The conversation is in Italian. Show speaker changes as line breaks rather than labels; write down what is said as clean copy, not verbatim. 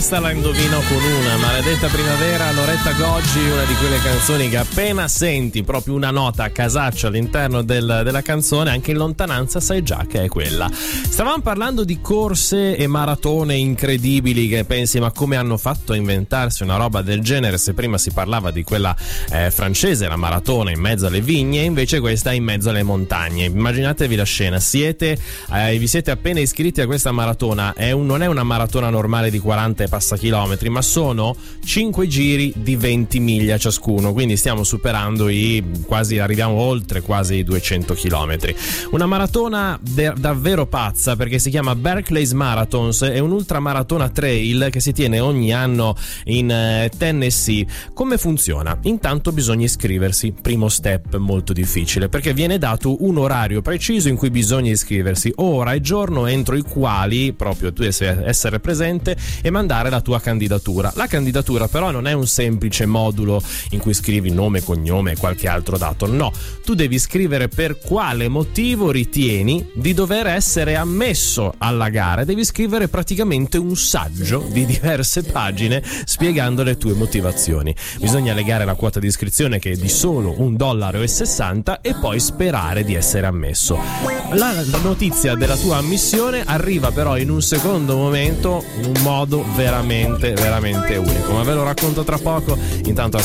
questa la indovino con una Maledetta primavera, Loretta Goggi, una di quelle canzoni che appena senti proprio una nota a casaccio all'interno della canzone, anche in lontananza sai già che è quella. Stavamo parlando di corse e maratone incredibili che pensi ma come hanno fatto a inventarsi una roba del genere, se prima si parlava di quella francese, la maratona in mezzo alle vigne, invece questa è in mezzo alle montagne. Immaginatevi la scena, vi siete appena iscritti a questa maratona, non è una maratona normale di 40 e passa chilometri, ma sono 5 giri di 20 miglia ciascuno, quindi stiamo superando arriviamo oltre quasi i 200 chilometri. Una maratona davvero pazza, perché si chiama Barclays Marathons, è un'ultramaratona trail che si tiene ogni anno in Tennessee. Come funziona? Intanto bisogna iscriversi, primo step molto difficile, perché viene dato un orario preciso in cui bisogna iscriversi, ora e giorno entro i quali proprio tu essere presente e mandare la tua candidatura. La candidatura però non è un semplice modulo in cui scrivi nome, cognome e qualche altro dato, no, tu devi scrivere per quale motivo ritieni di dover essere ammesso alla gara, devi scrivere praticamente un saggio di diverse pagine spiegando le tue motivazioni. Bisogna legare la quota di iscrizione, che è di solo $1,60, e poi sperare di essere ammesso. La notizia della tua ammissione arriva però in un secondo momento in un modo veramente unico, ma ve lo racconto tra poco. Intanto